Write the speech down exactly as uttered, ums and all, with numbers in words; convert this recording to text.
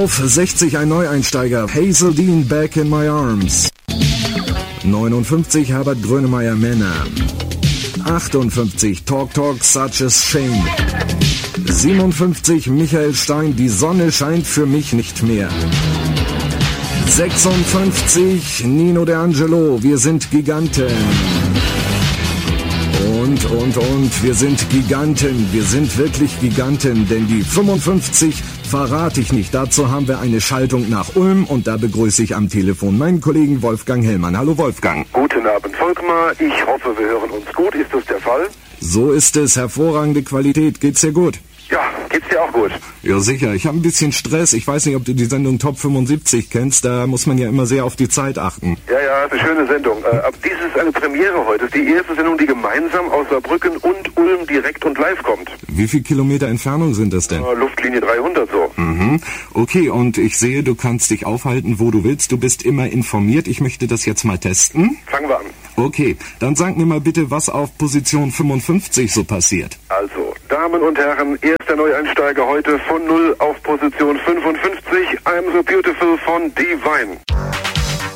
Auf sechzig ein Neueinsteiger, Hazel Dean, Back in My Arms. neunundfünfzig Herbert Grönemeyer, Männer. achtundfünfzig Talk Talk, Such a Shame. siebenundfünfzig Michael Stein, Die Sonne scheint für mich nicht mehr. sechsundfünfzig Nino D'Angelo, Wir sind Giganten. Und, und, und, wir sind Giganten, wir sind wirklich Giganten, denn die fünfundfünfzig verrate ich nicht. Dazu haben wir eine Schaltung nach Ulm und da begrüße ich am Telefon meinen Kollegen Wolfgang Hellmann. Hallo Wolfgang. Guten Abend Volkmar, ich hoffe wir hören uns gut, ist das der Fall? So ist es, hervorragende Qualität, geht's dir gut? Ja, geht's dir auch gut? Ja, sicher. Ich habe ein bisschen Stress. Ich weiß nicht, ob du die Sendung Top fünfundsiebzig kennst. Da muss man ja immer sehr auf die Zeit achten. Ja, ja, eine schöne Sendung. Äh, aber dies ist eine Premiere heute. Das ist die erste Sendung, die gemeinsam aus Saarbrücken und Ulm direkt und live kommt. Wie viel Kilometer Entfernung sind das denn? Äh, Luftlinie dreihundert so. Mhm. Okay, und ich sehe, du kannst dich aufhalten, wo du willst. Du bist immer informiert. Ich möchte das jetzt mal testen. Fangen wir an. Okay, dann sag mir mal bitte, was auf Position fünfundfünfzig so passiert. Also, Damen und Herren, erster Neueinsteiger heute von null auf Position fünfundfünfzig. I'm so beautiful von Divine.